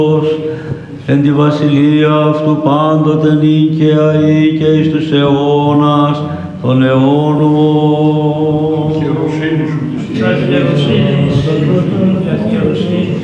εν τη βασιλεία αυτού πάντοτε νίκαια ή και εις τους αιώνας των αιώνων.